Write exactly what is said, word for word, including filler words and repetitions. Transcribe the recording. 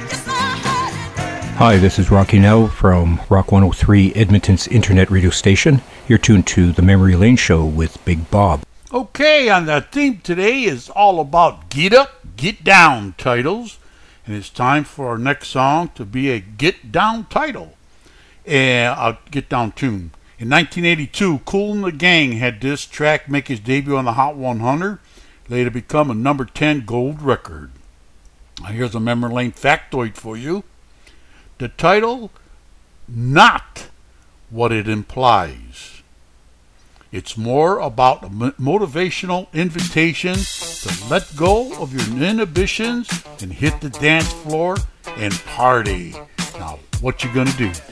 Hi, this is Rocky Nell from Rock one oh three, Edmonton's internet radio station. You're tuned to the Memory Lane Show with Big Bob. Okay, and the theme today is all about Get Up, Get Down titles. And it's time for our next song to be a Get Down title. And a Get Down tune. In nineteen eighty-two, Kool and the Gang had this track make his debut on the Hot one hundred, later become a number ten gold record. Now here's a Memory Lane factoid for you. The title, not what it implies. It's more about a motivational invitation to let go of your inhibitions and hit the dance floor and party. Now, what you gonna do?